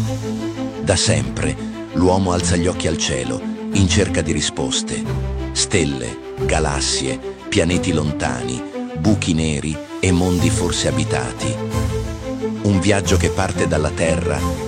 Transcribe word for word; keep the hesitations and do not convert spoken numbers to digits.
Da sempre l'uomo alza gli occhi al cielo in cerca di risposte. Stelle, galassie, pianeti lontani, buchi neri e mondi forse abitati. Un viaggio che parte dalla Terra